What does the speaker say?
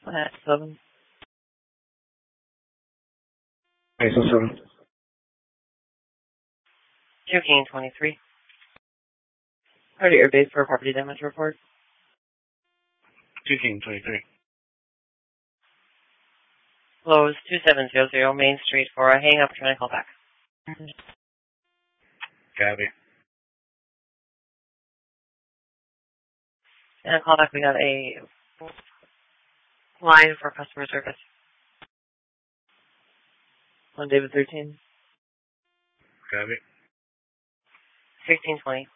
7. ISO 7. 2 King 23. Already your base for a property damage report. 2 King 23. Lowe's 2700 Main Street for a hang up, trying to call back. Copy. And a call back, we got a line for customer service. On David 13. Copy. 1620.